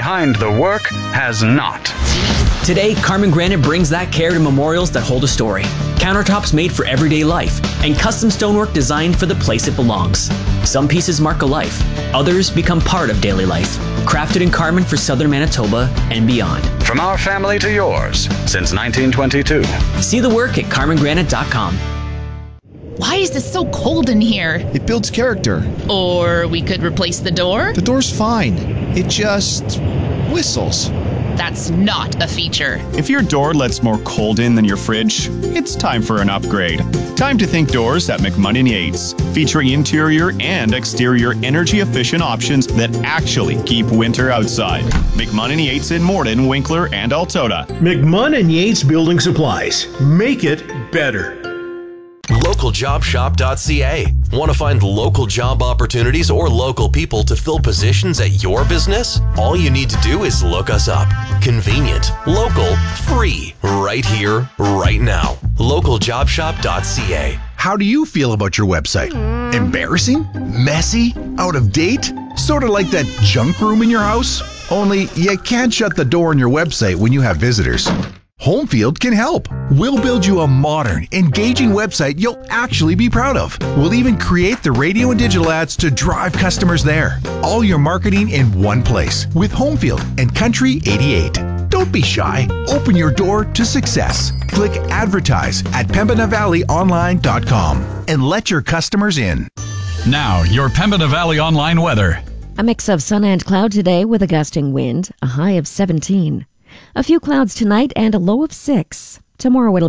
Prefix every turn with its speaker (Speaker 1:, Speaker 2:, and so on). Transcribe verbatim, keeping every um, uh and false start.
Speaker 1: behind the work has not.
Speaker 2: Today, Carmen Granite brings that care to memorials that hold a story. Countertops made for everyday life, and custom stonework designed for the place it belongs. Some pieces mark a life, others become part of daily life. Crafted in Carmen for southern Manitoba and beyond.
Speaker 1: From our family to yours, since nineteen twenty-two.
Speaker 2: See the work at carmen granite dot com.
Speaker 3: Why is this so cold in here?
Speaker 4: It builds character.
Speaker 3: Or we could replace the door?
Speaker 4: The door's fine. It just whistles.
Speaker 3: That's not a feature.
Speaker 5: If your door lets more cold in than your fridge, it's time for an upgrade. Time to think doors at McMunn and Yates, featuring interior and exterior energy-efficient options that actually keep winter outside. McMunn and Yates in Morden, Winkler, and Altona.
Speaker 6: McMunn and Yates Building Supplies. Make it better.
Speaker 7: local job shop dot c a. Want to find local job opportunities or local people to fill positions at your business? All you need to do is look us up. Convenient, local, free, right here, right now. local job shop dot c a.
Speaker 8: How do you feel about your website? Embarrassing? Messy? Out of date? Sort of like that junk room in your house? Only you can't shut the door on your website when you have visitors. Homefield can help. We'll build you a modern, engaging website you'll actually be proud of. We'll even create the radio and digital ads to drive customers there. All your marketing in one place with Homefield and Country eighty-eight. Don't be shy. Open your door to success. Click advertise at pembina valley online dot com and let your customers in.
Speaker 9: Now, your Pembina Valley Online weather.
Speaker 10: A mix of sun and cloud today with a gusting wind, a high of seventeen. A few clouds tonight and a low of six. Tomorrow it'll